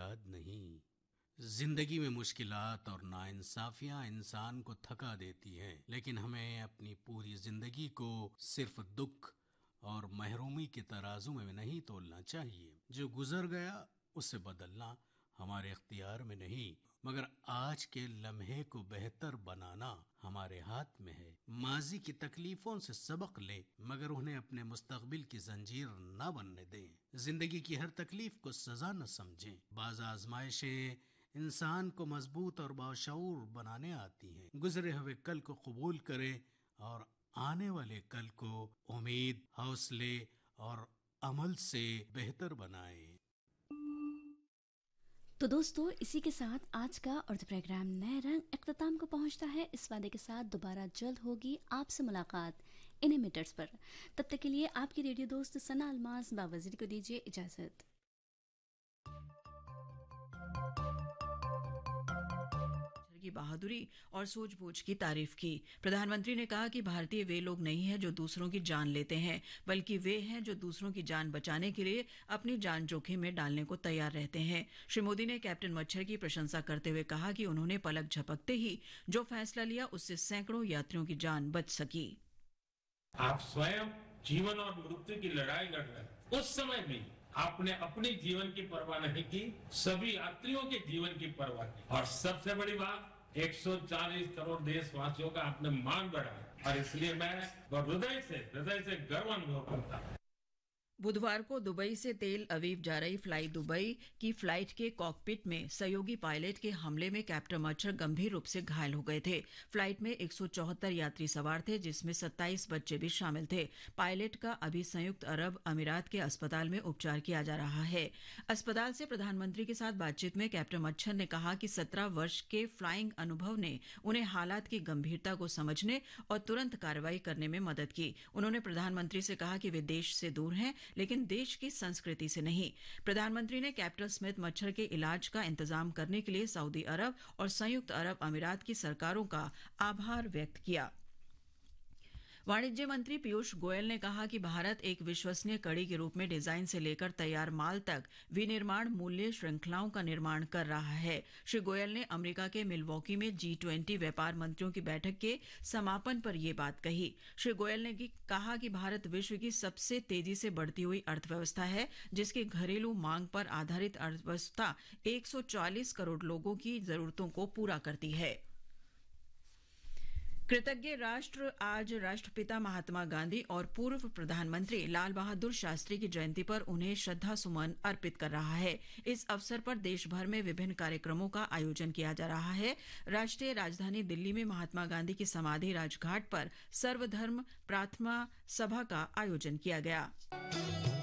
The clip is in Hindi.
याद नहीं। जिंदगी में मुश्किलात और नाइंसाफियां इंसान को थका देती हैं, लेकिन हमें अपनी पूरी जिंदगी को सिर्फ दुख और महरूमी के तराजू में नहीं तोलना चाहिए। जो गुजर गया उसे बदलना हमारे इख्तियार में नहीं, मगर आज के लम्हे को बेहतर बनाना हमारे हाथ में है। माजी की तकलीफों से सबक ले, मगर उन्हें अपने मुस्तकबिल की जंजीर न बनने दें। जिंदगी की हर तकलीफ को सजा न समझें। बाज़ आजमाइशें इंसान को मजबूत और बाशऊर बनाने आती हैं। गुजरे हुए कल को कबूल करें और आने वाले कल को उम्मीद, हौसले और अमल से बेहतर बनाएं। तो दोस्तों, इसी के साथ आज का अर्थ प्रोग्राम नए रंग इख्तिताम को पहुंचता है। इस वादे के साथ दोबारा जल्द होगी आपसे मुलाकात इन्हीं मीटर्स पर। तब तक के लिए आपकी रेडियो दोस्त सना अलमास बावजीर को दीजिए इजाजत। की बहादुरी और सूझबूझ की तारीफ की। प्रधानमंत्री ने कहा कि भारतीय वे लोग नहीं हैं जो दूसरों की जान लेते हैं, बल्कि वे हैं जो दूसरों की जान बचाने के लिए अपनी जान जोखिम में डालने को तैयार रहते हैं। श्री मोदी ने कैप्टन मच्छर की प्रशंसा करते हुए कहा कि उन्होंने पलक झपकते ही जो फैसला लिया उससे सैकड़ों यात्रियों की जान बच सकी। आप स्वयं जीवन और मृत्यु की लड़ाई लड़ रहे, उस समय भी आपने अपने जीवन की परवाह नहीं की, सभी यात्रियों के जीवन की परवाह की। और सबसे बड़ी बात, 140 करोड़ देशवासियों का आपने मान बढ़ाया। और इसलिए मैं हृदय से गर्व अनुभव करता हूं। बुधवार को दुबई से तेल अवीव जा रही फ्लाई दुबई की फ्लाइट के कॉकपिट में सहयोगी पायलट के हमले में कैप्टन मच्छर गंभीर रूप से घायल हो गए थे। फ्लाइट में 174 यात्री सवार थे, जिसमें 27 बच्चे भी शामिल थे। पायलट का अभी संयुक्त अरब अमीरात के अस्पताल में उपचार किया जा रहा है। अस्पताल से प्रधानमंत्री के साथ बातचीत में कैप्टन मच्छर ने कहा कि 17 वर्ष के फ्लाइंग अनुभव ने उन्हें हालात की गंभीरता को समझने और तुरंत कार्रवाई करने में मदद की। उन्होंने प्रधानमंत्री से कहा कि वे देश से दूर हैं, लेकिन देश की संस्कृति से नहीं। प्रधानमंत्री ने कैप्टन स्मिथ मच्छर के इलाज का इंतजाम करने के लिए सऊदी अरब और संयुक्त अरब अमीरात की सरकारों का आभार व्यक्त किया। वाणिज्य मंत्री पीयूष गोयल ने कहा कि भारत एक विश्वसनीय कड़ी के रूप में डिजाइन से लेकर तैयार माल तक विनिर्माण मूल्य श्रृंखलाओं का निर्माण कर रहा है। श्री गोयल ने अमेरिका के मिलवॉकी में G20 व्यापार मंत्रियों की बैठक के समापन पर यह बात कही। श्री गोयल ने कहा कि भारत विश्व की सबसे तेजी से बढ़ती हुई अर्थव्यवस्था है, जिसकी घरेलू मांग पर आधारित अर्थव्यवस्था 140 करोड़ लोगों की जरूरतों को पूरा करती है। कृतज्ञ राष्ट्र आज राष्ट्रपिता महात्मा गांधी और पूर्व प्रधानमंत्री लाल बहादुर शास्त्री की जयंती पर उन्हें श्रद्धा सुमन अर्पित कर रहा है। इस अवसर पर देश भर में विभिन्न कार्यक्रमों का आयोजन किया जा रहा है। राष्ट्रीय राजधानी दिल्ली में महात्मा गांधी की समाधि राजघाट पर सर्वधर्म प्रार्थना सभा का आयोजन किया गया।